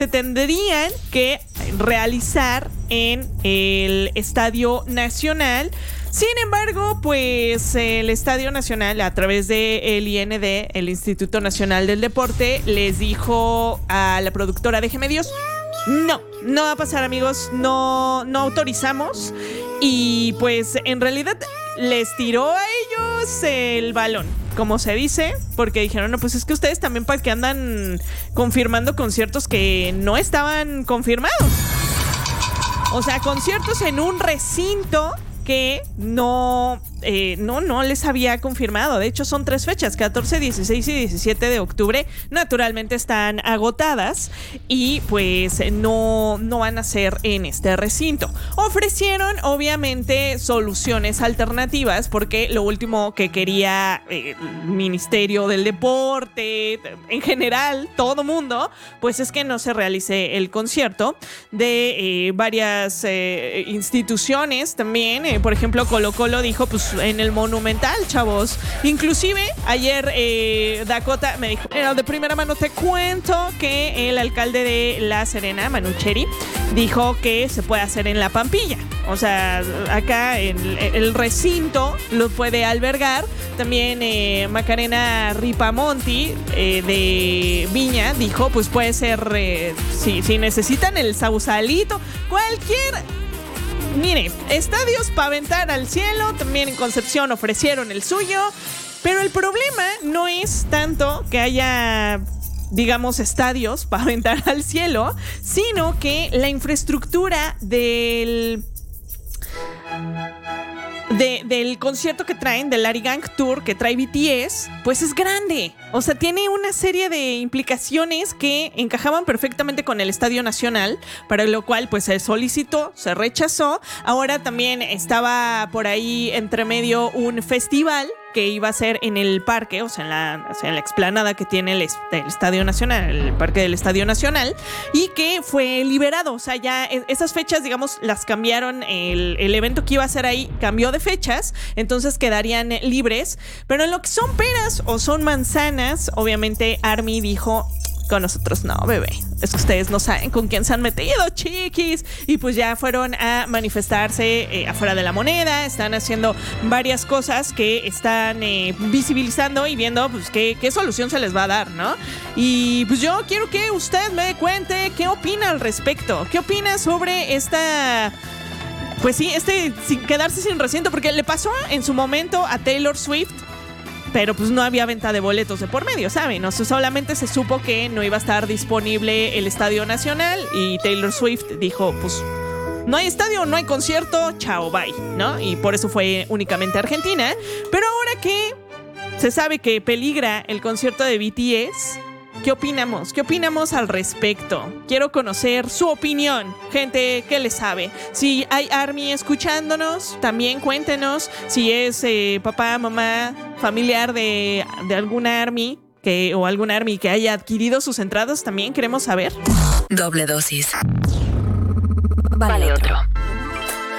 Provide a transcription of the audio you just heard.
se tendrían que realizar en el Estadio Nacional. Sin embargo, pues el Estadio Nacional, a través del IND, el Instituto Nacional del Deporte, les dijo a la productora de Medios: no va a pasar, amigos, no autorizamos. Y pues en realidad les tiró a ellos el balón, como se dice, porque dijeron: no, pues es que ustedes también para qué andan confirmando conciertos que no estaban confirmados. O sea, conciertos en un recinto que no les había confirmado. De hecho, son 3 fechas, 14, 16 y 17 de octubre. Naturalmente están agotadas y pues no van a ser en este recinto. Ofrecieron, obviamente, soluciones alternativas, porque lo último que quería el Ministerio del Deporte, en general, todo mundo, pues es que no se realice el concierto de varias instituciones también. Por ejemplo, Colo-Colo dijo: pues en el Monumental, chavos. Inclusive ayer Dakota me dijo, de primera mano te cuento que el alcalde de La Serena, Manucheri, dijo que se puede hacer en La Pampilla. O sea, acá en el recinto lo puede albergar. También Macarena Ripamonti de Viña dijo: pues puede ser, si necesitan el Sausalito, cualquier... Mire, estadios para aventar al cielo. También en Concepción ofrecieron el suyo. Pero el problema no es tanto que haya, digamos, estadios para aventar al cielo, sino que la infraestructura del concierto que traen, del Larry Gang Tour que trae BTS, pues es grande. O sea, tiene una serie de implicaciones que encajaban perfectamente con el Estadio Nacional, para lo cual pues se solicitó, se rechazó. Ahora también estaba por ahí entre medio un festival que iba a ser en el parque, o sea, en la explanada que tiene el Estadio Nacional, el parque del Estadio Nacional, y que fue liberado. O sea, ya esas fechas, digamos, las cambiaron. El evento que iba a ser ahí cambió de fechas, entonces quedarían libres. Pero en lo que son peras o son manzanas, obviamente ARMY dijo: con nosotros no, bebé. Es que ustedes no saben con quién se han metido, chiquis. Y pues ya fueron a manifestarse afuera de la Moneda. Están haciendo varias cosas que están visibilizando y viendo pues qué solución se les va a dar, ¿no? Y pues yo quiero que usted me cuente qué opina al respecto. ¿Qué opina sobre esta... Pues sí, sin quedarse sin recinto? Porque le pasó en su momento a Taylor Swift, pero pues no había venta de boletos de por medio, ¿saben? O sea, solamente se supo que no iba a estar disponible el Estadio Nacional y Taylor Swift dijo: pues no hay estadio, no hay concierto, chao, bye, ¿no? Y por eso fue únicamente a Argentina. Pero ahora que se sabe que peligra el concierto de BTS, ¿qué opinamos? ¿Qué opinamos al respecto? Quiero conocer su opinión. Gente, ¿qué le sabe? Si hay ARMY escuchándonos, también cuéntenos. Si es papá, mamá, familiar de alguna ARMY o algún ARMY que haya adquirido sus entradas, también queremos saber. Doble dosis. Vale otro.